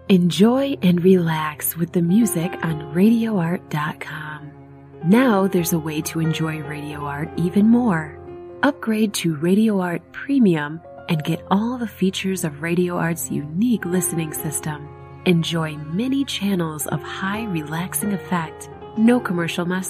Enjoy and relax with the music on RadioArt.com. Now there's a way to enjoy Radio Art even more. Upgrade to Radio Art Premium and get all the features of Radio Art's unique listening system. Enjoy many channels of high relaxing effect, no commercial messages.